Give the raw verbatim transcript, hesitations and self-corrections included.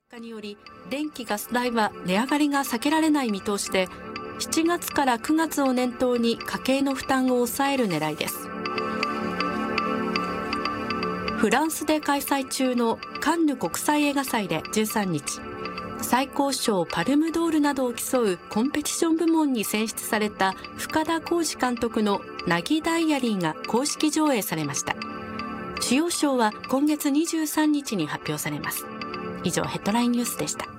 化により電気・ガス代は値上がりが避けられない見通しで、しちがつからくがつを念頭に家計の負担を抑える狙いです。フランスで開催中のカンヌ国際映画祭でじゅうさんにち、最高賞パルムドールなどを競うコンペティション部門に選出された深田晃司監督のナギダイアリーが公式上映されました。主要賞は今月にじゅうさんにちに発表されます。以上、ヘッドラインニュースでした。